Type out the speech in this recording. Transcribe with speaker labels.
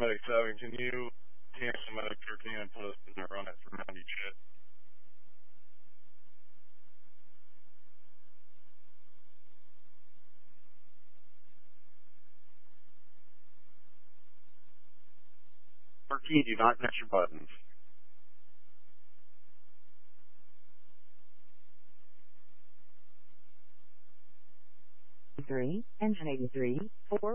Speaker 1: Medic 7, can you cancel Medic 13 and put us in the run at 390 jet? Turkey, do not touch your buttons.
Speaker 2: 3, engine 83, 4.